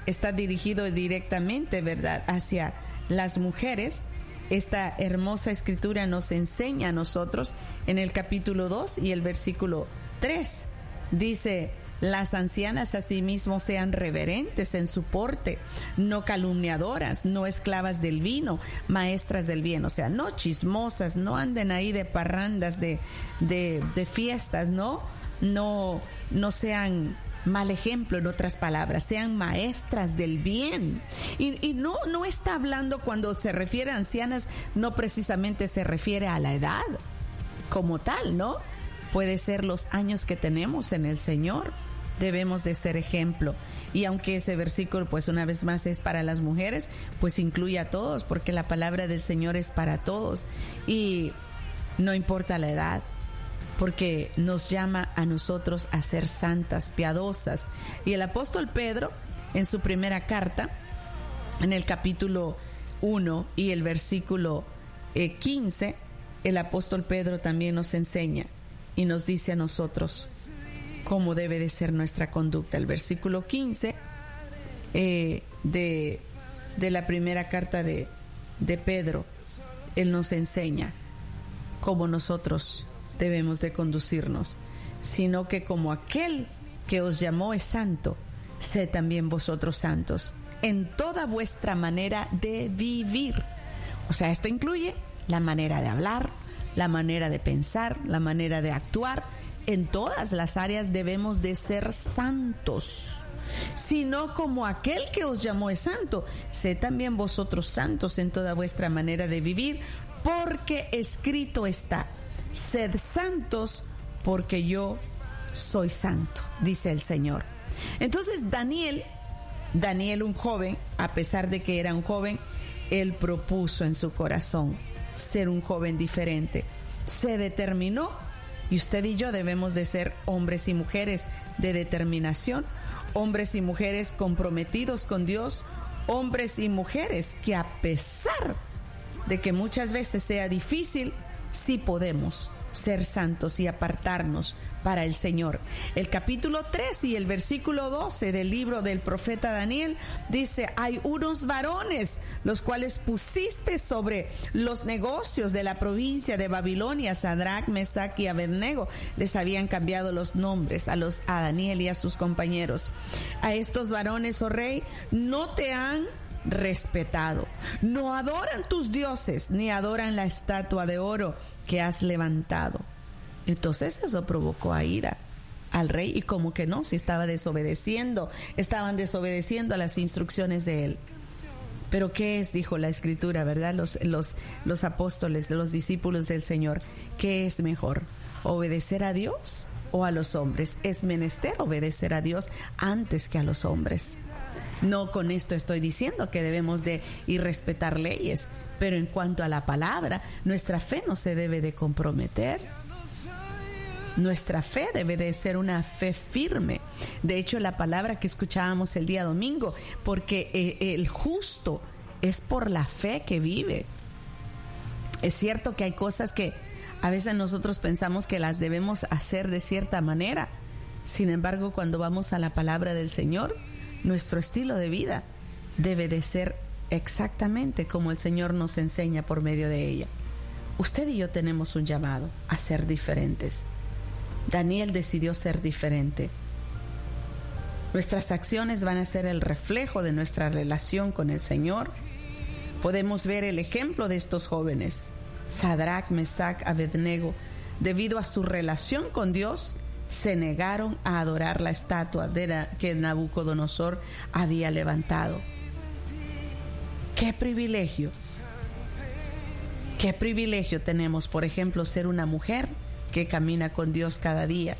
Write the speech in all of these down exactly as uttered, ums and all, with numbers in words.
está dirigido directamente, ¿verdad?, hacia las mujeres. Esta hermosa escritura nos enseña a nosotros en el capítulo dos y el versículo tres. Dice: las ancianas asimismo sean reverentes en su porte, no calumniadoras, no esclavas del vino, maestras del bien. O sea, no chismosas, no anden ahí de parrandas, de, de, de fiestas, ¿no? No, no sean mal ejemplo, en otras palabras, sean maestras del bien. Y, y no, no está hablando, cuando se refiere a ancianas, no precisamente se refiere a la edad como tal, ¿no? Puede ser los años que tenemos en el Señor. Debemos de ser ejemplo. Y aunque ese versículo, pues una vez más, es para las mujeres, pues incluye a todos, porque la palabra del Señor es para todos. Y no importa la edad, porque nos llama a nosotros a ser santas, piadosas. Y el apóstol Pedro, en su primera carta, en el capítulo uno y el versículo eh, quince, el apóstol Pedro también nos enseña y nos dice a nosotros cómo debe de ser nuestra conducta. El versículo quince eh, de, de la primera carta de, de Pedro, él nos enseña cómo nosotros debemos de conducirnos, sino que como aquel que os llamó es santo, sed también vosotros santos en toda vuestra manera de vivir. O sea, esto incluye la manera de hablar, la manera de pensar, la manera de actuar. En todas las áreas debemos de ser santos, sino como aquel que os llamó es santo, sed también vosotros santos en toda vuestra manera de vivir, porque escrito está: sed santos porque yo soy santo, dice el Señor. Entonces Daniel, Daniel un joven, a pesar de que era un joven, él propuso en su corazón ser un joven diferente. Se determinó, y usted y yo debemos de ser hombres y mujeres de determinación, hombres y mujeres comprometidos con Dios, hombres y mujeres que, a pesar de que muchas veces sea difícil, sí podemos ser santos y apartarnos para el Señor. El capítulo tres y el versículo doce del libro del profeta Daniel dice: hay unos varones los cuales pusiste sobre los negocios de la provincia de Babilonia, Sadrach, Mesach y Abednego. Les habían cambiado los nombres a los a Daniel y a sus compañeros. A estos varones, oh rey, no te han respetado, no adoran tus dioses, ni adoran la estatua de oro que has levantado. Entonces eso provocó a ira al rey, y como que no, si estaba desobedeciendo, estaban desobedeciendo a las instrucciones de él. Pero ¿qué es? Dijo la escritura, ¿verdad? Los, los, los apóstoles, los discípulos del Señor, ¿qué es mejor? ¿Obedecer a Dios o a los hombres? Es menester obedecer a Dios antes que a los hombres. No con esto estoy diciendo que debemos de ir respetar leyes, pero en cuanto a la palabra, nuestra fe no se debe de comprometer. Nuestra fe debe de ser una fe firme. De hecho, la palabra que escuchábamos el día domingo, porque eh, el justo es por la fe que vive. Es cierto que hay cosas que a veces nosotros pensamos que las debemos hacer de cierta manera. Sin embargo, cuando vamos a la palabra del Señor, nuestro estilo de vida debe de ser exactamente como el Señor nos enseña por medio de ella. Usted y yo tenemos un llamado a ser diferentes. Daniel decidió ser diferente. Nuestras acciones van a ser el reflejo de nuestra relación con el Señor. Podemos ver el ejemplo de estos jóvenes, Sadrach, Mesach, Abednego. Debido a su relación con Dios, se negaron a adorar la estatua de la, que Nabucodonosor había levantado. ¡Qué privilegio! ¡Qué privilegio tenemos, por ejemplo, ser una mujer que camina con Dios cada día!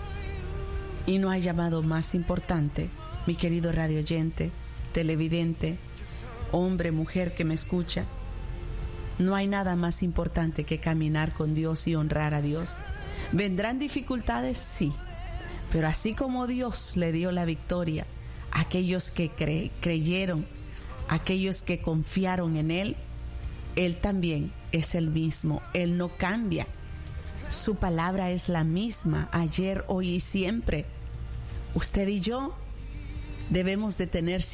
Y no hay llamado más importante, mi querido radioyente, televidente, hombre, mujer que me escucha. No hay nada más importante que caminar con Dios y honrar a Dios. ¿Vendrán dificultades? Sí. Pero así como Dios le dio la victoria a aquellos que cre- creyeron, aquellos que confiaron en Él, Él también es el mismo. Él no cambia. Su palabra es la misma, ayer, hoy y siempre. Usted y yo debemos de tener